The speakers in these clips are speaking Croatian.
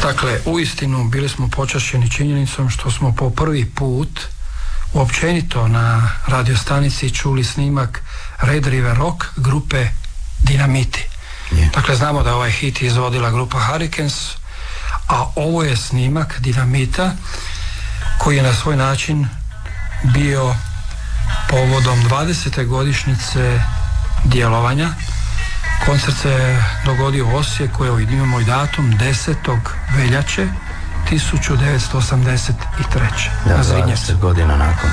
Dakle, uistinu bili smo počašćeni činjenicom što smo po prvi put uopćenito na radiostanici čuli snimak Red River Rock grupe Dinamiti. Dakle, znamo da ovaj hit izvodila grupa Hurricanes, a ovo je snimak Dinamita koji je na svoj način bio povodom 20. godišnjice djelovanja. Koncert se dogodio u Osijeku, evo imamo i datum 10. veljače 1983. Da, 20 godina nakon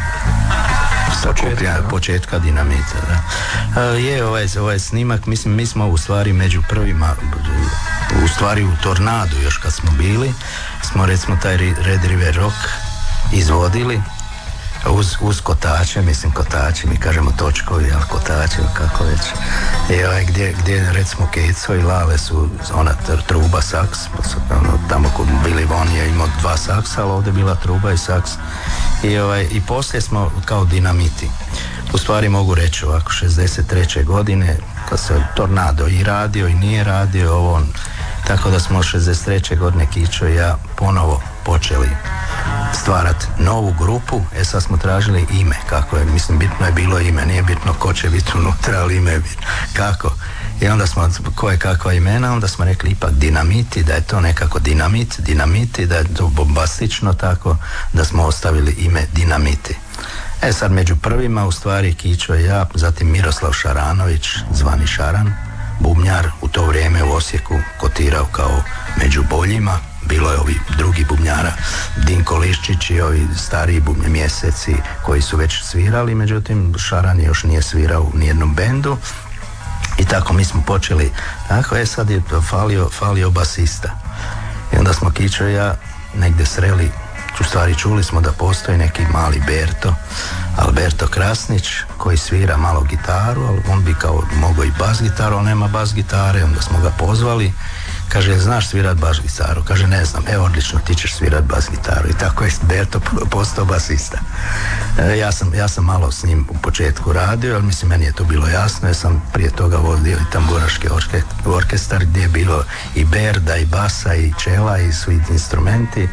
početka Dinamita. Da. Je ovaj snimak, mislim, mi smo u stvari među prvima, u stvari u Tornadu još kad smo bili, smo recimo taj Red River Rock izvodili uz kotače, mislim kotači, mi kažemo točkovi, ali kotači, kako već. I gdje recimo Keco i Lale su ona truba, saks, tamo kod Billy Von je imao 2 saksa, ali ovdje bila truba i saks. I poslije smo kao Dinamiti. U stvari mogu reći ovako, 63. godine, kad se Tornado i radio i nije radio, tako da smo 63. godine Kičo i ja ponovo počeli stvarati novu grupu. Sad smo tražili ime, kako je, mislim, bitno je bilo ime, nije bitno ko će biti unutra, ali ime je bitno, kako. I onda smo, koje kakva imena, onda smo rekli ipak Dinamiti, da je to nekako Dinamiti, da je to bombastično, tako da smo ostavili ime Dinamiti. Sad među prvima u stvari Kičo i ja, zatim Miroslav Šaranović, zvani Šaran, bubnjar, u to vrijeme u Osijeku kotirao kao među boljima. Bilo je ovi drugi bubnjara, Dinko Liščić i ovi stariji bubnje Mjeseci koji su već svirali, međutim Šaran još nije svirao u nijednom bendu. I tako mi smo počeli, tako sad je falio basista. I onda smo Kičo i ja negdje sreli, u stvari čuli smo da postoji neki mali Alberto Krasnić, koji svira malo gitaru, ali on bi kao mogao i bas gitaru, ali nema bas gitare. Onda smo ga pozvali, kaže, znaš svirat bas gitaru? Kaže, ne znam. Odlično, ti ćeš svirat bas gitaru. I tako je Berto postao basista. Ja sam malo s njim u početku radio, ali mislim, meni je to bilo jasno. Ja sam prije toga vodio i tamburaški orkestar, gdje je bilo i berda, i basa, i čela, i svi instrumenti.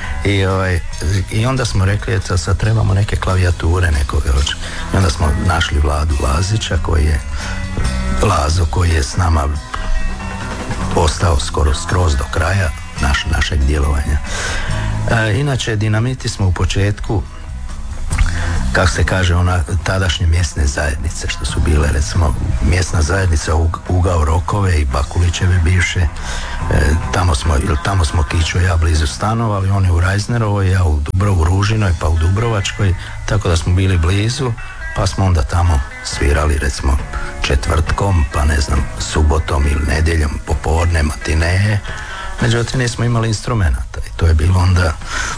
I onda smo rekli, sad trebamo neke klavijature nekoga. I onda smo našli Vladu Lazića, Lazo koji je s nama ostao skroz do kraja našeg djelovanja. Inače, Dinamiti smo u početku, kako se kaže, tadašnje mjesne zajednice, što su bile, recimo, mjesna zajednica Ugao Rokove i Bakulićeve bivše. Tamo smo Kičo i ja blizu stanovali, oni u Rajznerovoj, ja u Ružinoj, pa u Dubrovačkoj, tako da smo bili blizu, pa smo onda tamo svirali, recimo, četvrtkom, pa ne znam, subotom ili nedjeljom, popodne, matineje. Međutim, nismo imali instrumenta i to je bilo onda...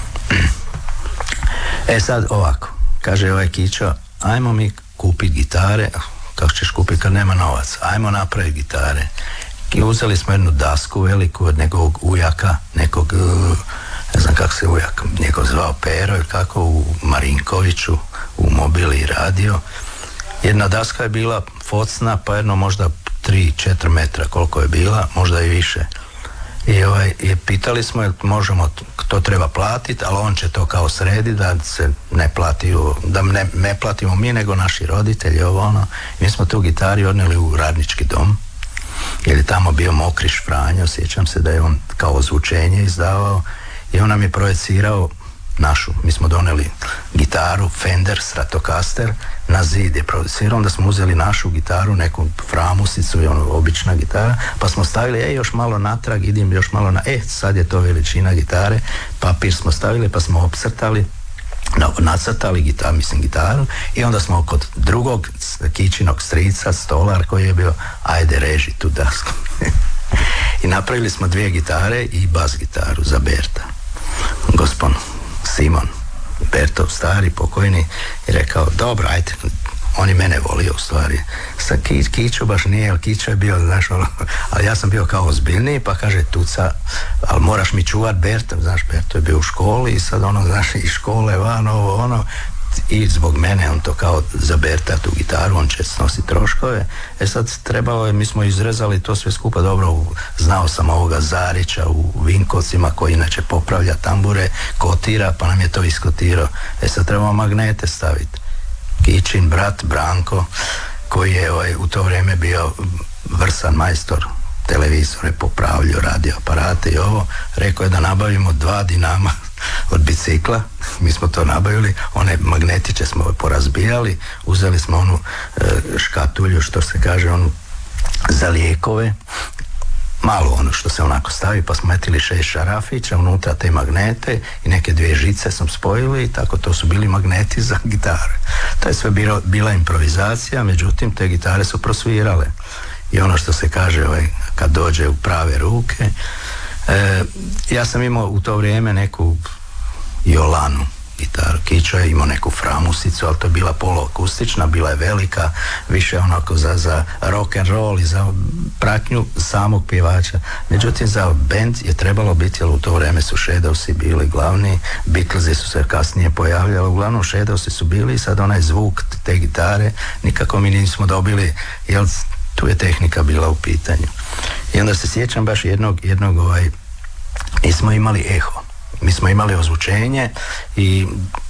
Sad ovako, kaže ovaj Kičo, ajmo mi kupiti gitare. Kako ćeš kupiti kad nema novac? Ajmo napraviti gitare. I uzeli smo jednu dasku veliku od nekog ujaka, ne znam kako se ujak, njegov zvao Pero ili kako, u Marinkoviću, u Mobili i radio. Jedna daska je bila focna, pa jedno možda 3-4 metra koliko je bila, možda i više. I pitali smo jel možemo, to treba platiti, ali on će to kao sredi da se ne plati, da ne platimo mi nego naši roditelji, Mi smo tu gitari odnijeli u radnički dom, jer je tamo bio Mokriš Franjo, sjećam se da je on kao zvučenje izdavao i on nam je projecirao našu. Mi smo doneli gitaru Fender Stratocaster, na zid je producirao, onda smo uzeli našu gitaru, neku framusicu i obična gitara, pa smo stavili, još malo natrag, idem još malo sad je to veličina gitare, papir smo stavili, pa smo opcrtali, nacrtali gitaru i onda smo kod drugog Kičinog strica, Stolar, koji je bio, ajde reži tu dasku. I napravili smo 2 gitare i bas gitaru za Berta. Gospon Simon, Bertov stari, pokojni, je rekao, dobro, ajde, on je mene volio u stvari. Sa Kičo baš nije, ali Kičo je bio, znaš, ali ja sam bio kao ozbiljniji, pa kaže, tuca, ali moraš mi čuvat Berta, znaš, Berto je bio u školi i sad znaš, iz škole van, i zbog mene on to kao zaberta tu gitaru, on će snositi troškove. Sad trebalo je, mi smo izrezali to sve skupa dobro, znao sam ovoga Zarića u Vinkovcima koji inače popravlja tambure, kotira, pa nam je to iskotirao. Sad trebamo magnete staviti. Kičin brat Branko, koji je u to vrijeme bio vrsan majstor, televizore popravljao, radio aparate i ovo, rekao je da nabavimo 2 dinama od bicikla. Mi smo to nabavili, one magnetiće smo porazbijali, uzeli smo onu škatulju, što se kaže, onu za lijekove, malo ono što se onako stavi, pa smo metili 6 šarafića, unutra te magnete i neke 2 žice smo spojili i tako to su bili magneti za gitare. To je sve bila improvizacija, međutim te gitare su prosvirale. I ono što se kaže, kad dođe u prave ruke, ja sam imao u to vrijeme neku Jolanu gitaru. Kičo je imao neku framusicu, ali to je bila poluakustična, bila je velika, više onako za rock and roll i za pratnju samog pjevača. Međutim, za band je trebalo biti, jer u to vrijeme su Shadowsi bili glavni, Beatlesi su se kasnije pojavljali, uglavnom Shadowsi su bili i sad onaj zvuk te gitare nikako mi nismo dobili, jer tu je tehnika bila u pitanju. I onda se sjećam baš jednog mi smo imali eho. Mi smo imali ozvučenje i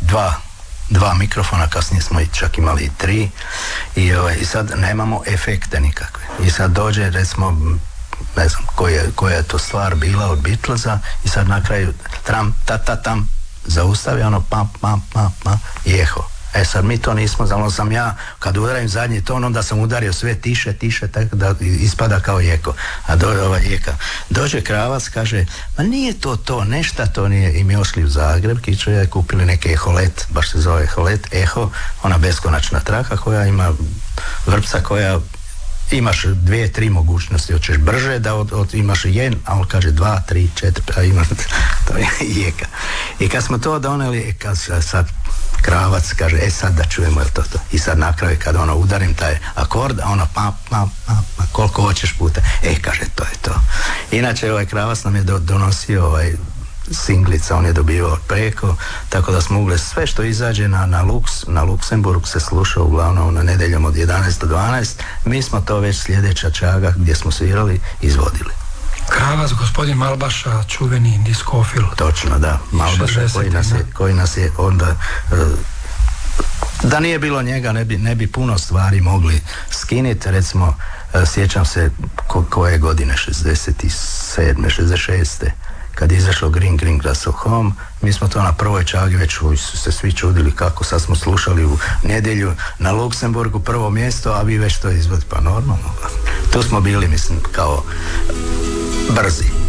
dva mikrofona, kasnije smo čak imali i 3 i sad nemamo efekte nikakve. I sad dođe, recimo, ne znam koja je to stvar bila od Beatlesa i sad na kraju tram, tam, zaustavi ono pam, i eho. Sad mi to nismo, znamo sam ja, kad udarim zadnji ton, onda sam udario sve tiše, tako da ispada kao jeko. A dođe Kravac, kaže, ma nije to, nešta to nije. I mi ošli u Zagreb, Kičo je kupili neke eholet, baš se zove eholet, eho, ona beskonačna traka koja ima vrpca koja imaš 2-3 mogućnosti, hoćeš brže da imaš 1, a on kaže 2, 3, 4, a imaš, to je jeka. I kad smo to doneli, sad Kravac kaže, sad da čujemo je to. I sad na kraju kad udarim taj akord, a ono pa, koliko hoćeš puta, kaže, to je to. Inače, Kravac nam je donosio singlica, on je dobivao preko, tako da smo mogli sve što izađe na Luksemburg se sluša uglavnom na nedjeljom od 11 do 12. Mi smo to već sljedeća čaga gdje smo svirali izvodili. Kravac, gospodin Malbaša, čuveni diskofil. Točno, da, Malbaša koji nas je onda, da nije bilo njega ne bi puno stvari mogli skiniti. Recimo, sjećam se koje godine, 67. 66. kad je izašlo Green Grass Home, mi smo to na prvoj čagi već su se svi čudili kako, sad smo slušali u nedjelju na Luksemburgu prvo mjesto, a vi već to izvodi, pa normalno. Tu smo bili, mislim, kao brzi.